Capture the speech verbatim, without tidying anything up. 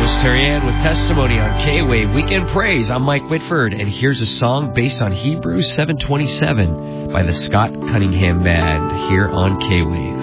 Terry-Ann with Testimony on K-Wave Weekend Praise. I'm Mike Whitford, and here's a song based on Hebrews seven twenty-seven by the Scott Cunningham Band here on K-Wave.